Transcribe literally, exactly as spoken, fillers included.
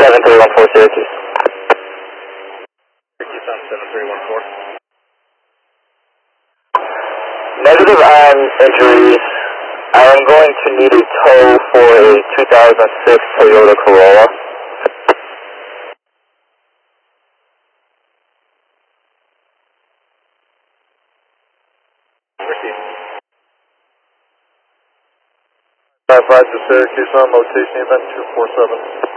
seven three one four Syracuse. Syracuse on seven three one four. Negative on injuries. I am going to need a tow for a two thousand six Toyota Corolla. five five to Syracuse on location event two four seven.